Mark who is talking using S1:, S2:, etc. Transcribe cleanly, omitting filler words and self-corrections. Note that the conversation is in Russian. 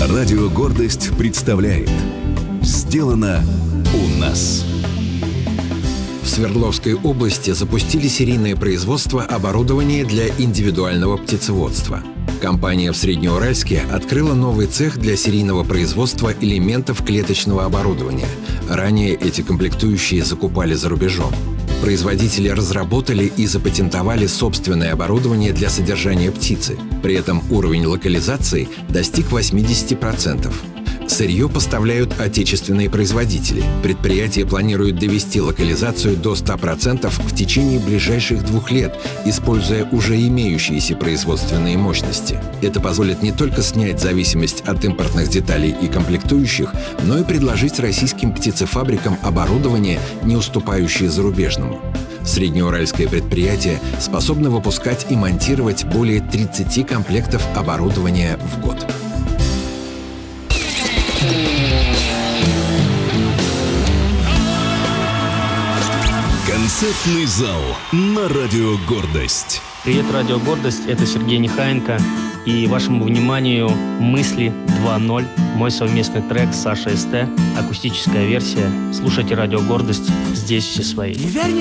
S1: Радио «Гордость» представляет «Сделано у нас».
S2: В Свердловской области запустили серийное производство оборудования для индивидуального птицеводства. Компания в Среднеуральске открыла новый цех для серийного производства элементов клеточного оборудования. Ранее эти комплектующие закупали за рубежом. Производители разработали и запатентовали собственное оборудование для содержания птицы. При этом уровень локализации достиг 80%. Сырье поставляют отечественные производители. Предприятие планирует довести локализацию до 100% в течение ближайших 2 лет, используя уже имеющиеся производственные мощности. Это позволит не только снять зависимость от импортных деталей и комплектующих, но и предложить российским птицефабрикам оборудование, не уступающее зарубежному. Среднеуральское предприятие способно выпускать и монтировать более 30 комплектов оборудования в год.
S1: Концертный зал на Радио «Гордость».
S3: Привет, Радио «Гордость», это Сергей Нехаенко. И вашему вниманию «Мысли 2.0», мой совместный трек с Сашей СТ, акустическая версия. Слушайте Радио «Гордость», здесь все свои.
S4: Не верь